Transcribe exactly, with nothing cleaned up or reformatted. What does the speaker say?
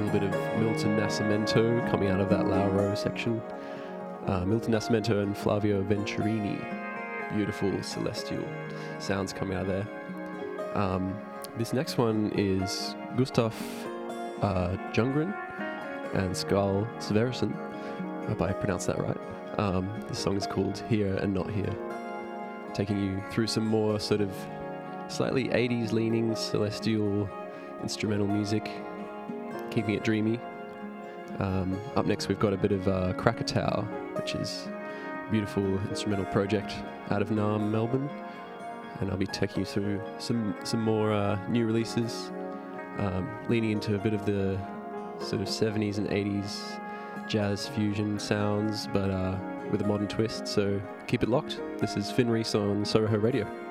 little bit of Milton Nascimento coming out of that Lauro section. Uh, Milton Nascimento and Flavio Venturini. Beautiful celestial sounds coming out of there. Um, this next one is Gustav uh, Ljunggren and Skal Sverrisson. I hope I pronounced that right. Um, this song is called Here and Not Here. Taking you through some more sort of slightly eighties leaning celestial instrumental music, keeping it dreamy. Um, up next we've got a bit of uh, Krakatau, which is a beautiful instrumental project out of Naarm, Melbourne. And I'll be taking you through some some more uh, new releases, um, leaning into a bit of the sort of seventies and eighties jazz fusion sounds, but uh, with a modern twist. So keep it locked. This is Finn Reese on Soho Radio.